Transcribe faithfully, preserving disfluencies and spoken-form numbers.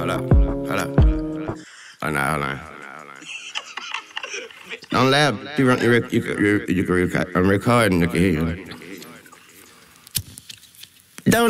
Hold up, hold up. Oh, no, hold on. Don't laugh. You, run, you, rec- you, you, you, you, I'm recording. You can hear you.